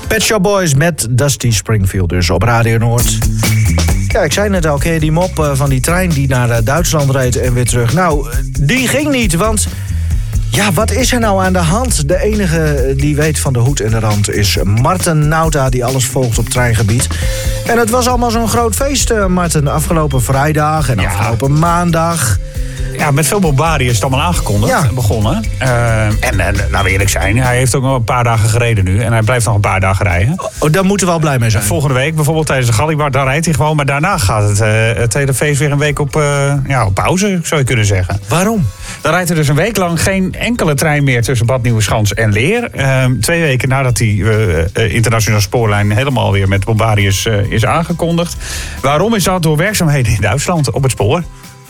Pet Shop Boys met Dusty Springfield dus op Radio Noord. Ja, ik zei net al, ken je die mop van die trein die naar Duitsland reed en weer terug? Nou, die ging niet, want... Ja, wat is er nou aan de hand? De enige die weet van de hoed en de rand is Marten Nauta, die alles volgt op treingebied. En het was allemaal zo'n groot feest, Marten, afgelopen vrijdag en afgelopen maandag. Ja, met veel bombardie is het allemaal aangekondigd, begonnen. En laten we eerlijk zijn, hij heeft ook nog een paar dagen gereden nu. En hij blijft nog een paar dagen rijden. Oh, daar moeten we wel blij mee zijn. Volgende week, bijvoorbeeld tijdens de Gallibar, daar rijdt hij gewoon. Maar daarna gaat het hele feest weer een week op pauze, zou je kunnen zeggen. Waarom? Dan rijdt er dus een week lang geen enkele trein meer tussen Bad Nieuweschans en Leer. 2 weken nadat die internationale spoorlijn helemaal weer met bombardie is aangekondigd. Waarom is dat? Door werkzaamheden in Duitsland op het spoor.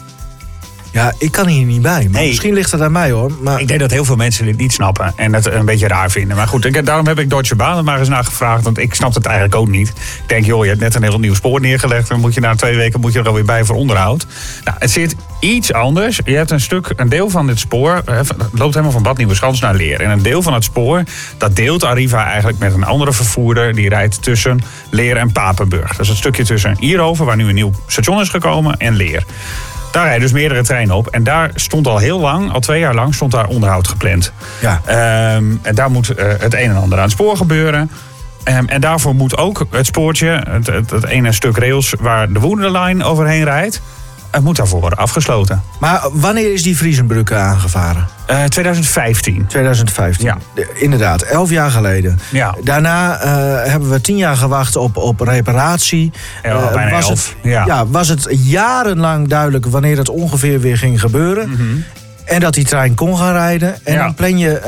Ja, ik kan hier niet bij. Maar misschien ligt het aan mij, hoor. Maar... Ik denk dat heel veel mensen dit niet snappen en het een beetje raar vinden. Maar goed, daarom heb ik Deutsche Bahn er maar eens naar gevraagd. Want ik snap het eigenlijk ook niet. Ik denk, joh, je hebt net een heel nieuw spoor neergelegd. Dan moet je na 2 weken er alweer bij voor onderhoud. Nou, het zit iets anders. Je hebt een deel van dit spoor... Het loopt helemaal van Bad Nieuweschans naar Leer. En een deel van het spoor, dat deelt Arriva eigenlijk met een andere vervoerder. Die rijdt tussen Leer en Papenburg. Dat is het stukje tussen Ierhoven, waar nu een nieuw station is gekomen, en Leer. Daar rijden dus meerdere treinen op. En daar stond al heel lang, al 2 jaar lang, stond daar onderhoud gepland. Ja. En daar moet het een en ander aan het spoor gebeuren. En daarvoor moet ook het spoortje, het ene stuk rails waar de Wunderline overheen rijdt, het moet daarvoor worden afgesloten. Maar wanneer is die Friesenbrücke aangevaren? 2015. 2015, ja. Inderdaad, 11 jaar geleden. Ja. Daarna hebben we 10 jaar gewacht op reparatie. Bijna 11. Was het jarenlang duidelijk wanneer het ongeveer weer ging gebeuren. Mm-hmm. En dat die trein kon gaan rijden. En dan plan je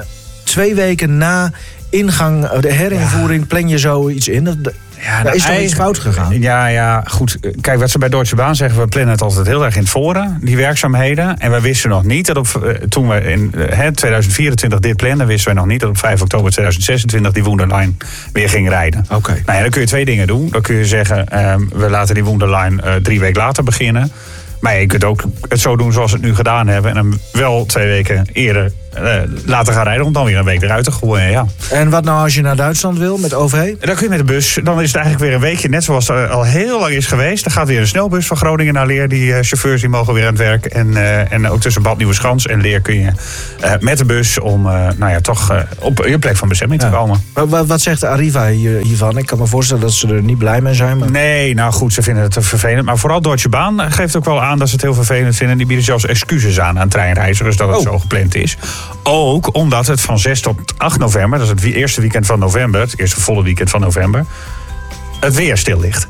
2 weken na ingang, de herinvoering, plan je zoiets in. Daar is toch iets fout gegaan? Ja, goed. Kijk, wat ze bij Deutsche Bahn zeggen, we plannen het altijd heel erg in het voren, die werkzaamheden. En we wisten nog niet dat toen we in 2024 dit plannen, wisten we nog niet dat op 5 oktober 2026 die Wunderline weer ging rijden. Oké. Nou ja, dan kun je 2 dingen doen. Dan kun je zeggen, we laten die Wunderline 3 weken later beginnen. Maar je kunt ook het zo doen zoals we het nu gedaan hebben. En hem wel 2 weken eerder laten gaan rijden om dan weer een week eruit te gooien. Ja. En wat nou als je naar Duitsland wil met OV? Dan kun je met de bus. Dan is het eigenlijk weer een weekje net zoals het al heel lang is geweest. Er gaat weer een snelbus van Groningen naar Leer. Die chauffeurs die mogen weer aan het werk. En ook tussen Bad Nieuweschans en Leer kun je met de bus om toch op je plek van bestemming te komen. Wat zegt de Arriva hiervan? Ik kan me voorstellen dat ze er niet blij mee zijn. Maar... Nee, nou goed, ze vinden het vervelend. Maar vooral Deutsche Bahn geeft ook wel aan dat ze het heel vervelend vinden. Die bieden zelfs excuses aan treinreizigers dat het zo gepland is. Ook omdat het van 6 tot 8 november, dat is het eerste weekend van november, het eerste volle weekend van november, het weer stil ligt.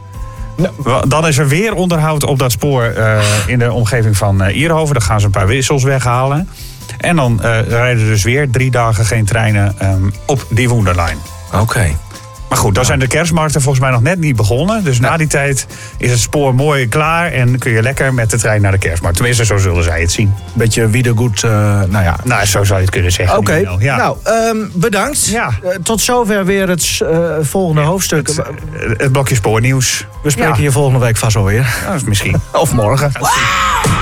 Dan is er weer onderhoud op dat spoor in de omgeving van Ierhoven. Dan gaan ze een paar wissels weghalen. En dan rijden dus weer 3 dagen geen treinen op die Wunderline. Oké. Maar goed, dan zijn de kerstmarkten volgens mij nog net niet begonnen. Dus na die tijd is het spoor mooi klaar en kun je lekker met de trein naar de kerstmarkt. Tenminste, zo zullen zij het zien. Beetje wiedergoed, Nou, zo zou je het kunnen zeggen. Oké, bedankt. Ja. Tot zover weer het volgende hoofdstuk. Het blokje spoornieuws. We spreken je volgende week vast alweer. Ja, misschien. Of morgen.